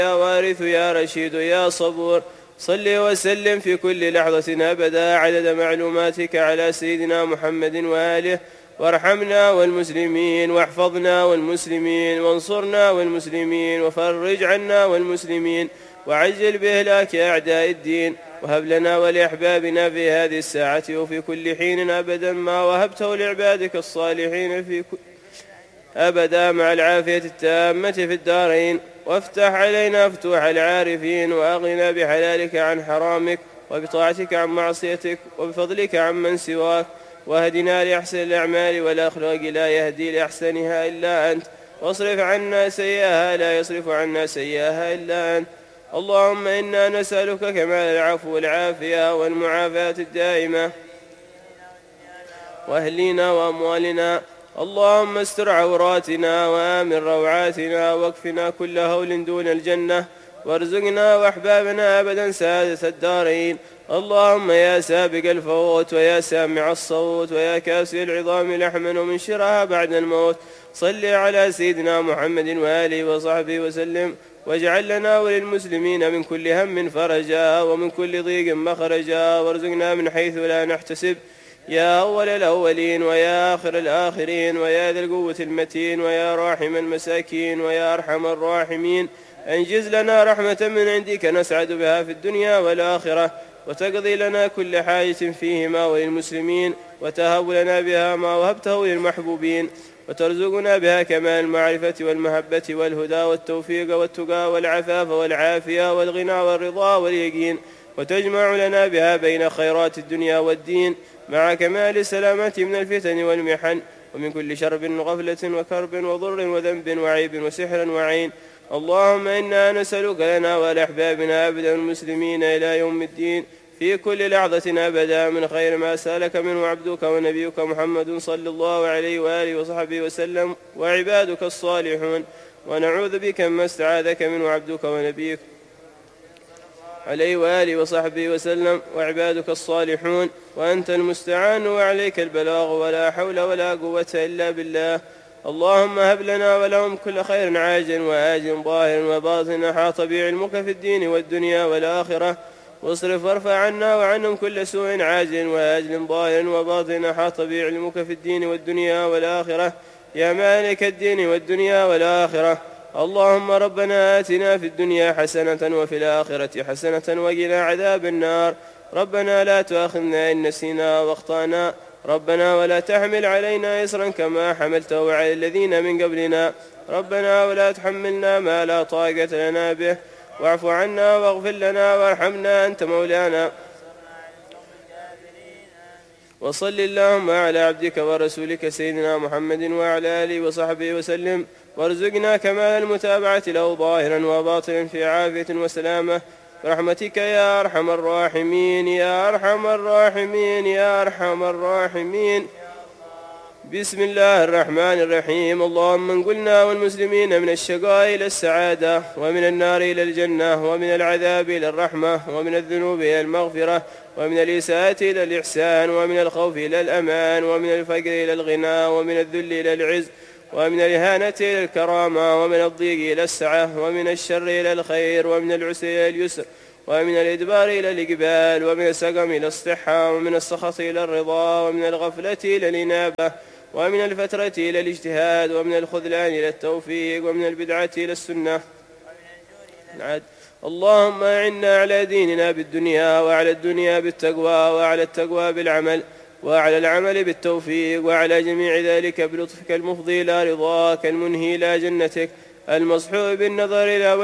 يا وارث يا رشيد يا صبور. صل وسلم في كل لحظة أبدا عدد معلوماتك على سيدنا محمد وآله، وارحمنا والمسلمين، واحفظنا والمسلمين، وانصرنا والمسلمين، وفرج عنا والمسلمين، وعجل بإهلاك أعداء الدين. وهب لنا ولأحبابنا في هذه الساعة وفي كل حين أبدا ما وهبته لعبادك الصالحين في كل أبدا مع العافية التامة في الدارين. وافتح علينا فتوح العارفين، وأغننا بحلالك عن حرامك، وبطاعتك عن معصيتك، وبفضلك عن من سواك. واهدنا لأحسن الأعمال والأخلاق لا يهدي لأحسنها إلا أنت، واصرف عنا سيئها لا يصرف عنا سيئها إلا أنت. اللهم إنا نسألك كمال العفو والعافية والمعافاة الدائمة وأهلنا وأموالنا. اللهم استر عوراتنا وآمن روعاتنا، واكفنا كل هول دون الجنة، وارزقنا وأحبابنا أبدا سعادة الدارين. اللهم يا سابق الفوت، ويا سامع الصوت، ويا كاسي العظام لحما ومنشرها بعد الموت، صل على سيدنا محمد وآله وصحبه وسلم. واجعل لنا وللمسلمين من كل هم فرجا، ومن كل ضيق مخرجا، وارزقنا من حيث لا نحتسب، يا أول الأولين ويا آخر الآخرين، ويا ذا القوة المتين، ويا راحم المساكين، ويا أرحم الراحمين. أنجز لنا رحمة من عندك نسعد بها في الدنيا والآخرة، وتقضي لنا كل حاجة فيهما وللمسلمين، وتهب لنا بها ما وهبته للمحبوبين، وترزقنا بها كمال المعرفة والمحبة والهدى والتوفيق والتقى والعفاف والعافية والغنى والرضا واليقين، وتجمع لنا بها بين خيرات الدنيا والدين مع كمال السلامة من الفتن والمحن، ومن كل شر وغفلة وكرب وضر وذنب وعيب وسحر وعين. اللهم إنا نسألك لنا ولأحبابنا أبدا المسلمين إلى يوم الدين في كل لحظة أبدا من خير ما سألك منه عبدك ونبيك محمد صلى الله عليه وآله وصحبه وسلم وعبادك الصالحون، ونعوذ بك مما استعاذك منه عبدك ونبيك عليه وآله وصحبه وسلم وعبادك الصالحون، وأنت المستعان وعليك البلاغ، ولا حول ولا قوة إلا بالله. اللهم هب لنا ولهم كل خير عاجل وآجل ظاهر وباطن أحاط بعلمك في الدين والدنيا والآخرة، واصرف وارفع عنا وعنهم كل سوء عاجل وآجل ظاهر وباطن أحاط بعلمك في الدين والدنيا والآخرة، يا مالك الدين والدنيا والآخرة. اللهم ربنا آتنا في الدنيا حسنة وفي الآخرة حسنة وقنا عذاب النار. ربنا لا تؤاخذنا إن نسينا واخطأنا، ربنا ولا تحمل علينا إصرا كما حملته على الذين من قبلنا، ربنا ولا تحملنا ما لا طاقة لنا به، واعف عنا واغفر لنا وارحمنا أنت مولانا. وصل اللهم على عبدك ورسولك سيدنا محمد وعلى آله وصحبه وسلم، وارزقنا كمال المتابعة له ظاهرا وباطنا في عافية وسلامة برحمتك يا أرحم الراحمين يا أرحم الراحمين يا أرحم الراحمين. بسم الله الرحمن الرحيم. اللهم انقلنا والمسلمين من الشقاء إلى السعادة، ومن النار إلى الجنة، ومن العذاب إلى الرحمة، ومن الذنوب إلى المغفرة، ومن الإساءة إلى الإحسان، ومن الخوف إلى الأمان، ومن الفقر إلى الغنى، ومن الذل إلى العز، ومن الإهانة إلى الكرامة، ومن الضيق إلى السعة، ومن الشر إلى الخير، ومن العسر إلى اليسر، ومن الإدبار إلى الإقبال، ومن السقم إلى الصحة، ومن السخط إلى الرضا، ومن الغفلة إلى الإنابة، ومن الفترة إلى الاجتهاد، ومن الخذلان إلى التوفيق، ومن البدعة إلى السنة. اللهم أعنا على ديننا بالدنيا، وعلى الدنيا بالتقوى، وعلى التقوى بالعمل، وعلى العمل بالتوفيق، وعلى جميع ذلك بلطفك المفضي إلى رضاك المنهي إلى جنتك المصحوب بالنظر إلى